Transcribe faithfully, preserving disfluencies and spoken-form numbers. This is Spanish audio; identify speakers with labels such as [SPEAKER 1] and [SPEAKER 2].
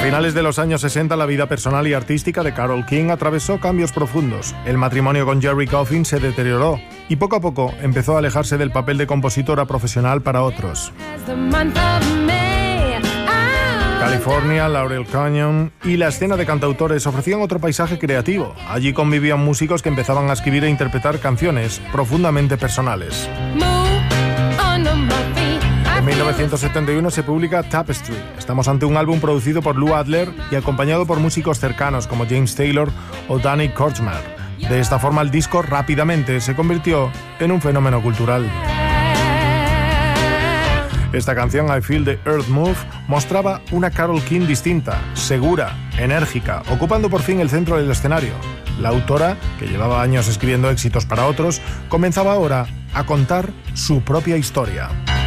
[SPEAKER 1] finales de los años sesenta, la vida personal y artística de Carole King atravesó cambios profundos. El matrimonio con Gerry Goffin se deterioró y poco a poco empezó a alejarse del papel de compositora profesional para otros. California, Laurel Canyon y la escena de cantautores ofrecían otro paisaje creativo. Allí convivían músicos que empezaban a escribir e interpretar canciones profundamente personales. En mil novecientos setenta y uno se publica Tapestry. Estamos ante un álbum producido por Lou Adler y acompañado por músicos cercanos como James Taylor o Danny Kortchmar. De esta forma el disco rápidamente se convirtió en un fenómeno cultural. Esta canción, I Feel the Earth Move, mostraba una Carole King distinta, segura, enérgica, ocupando por fin el centro del escenario. La autora, que llevaba años escribiendo éxitos para otros, comenzaba ahora a contar su propia historia.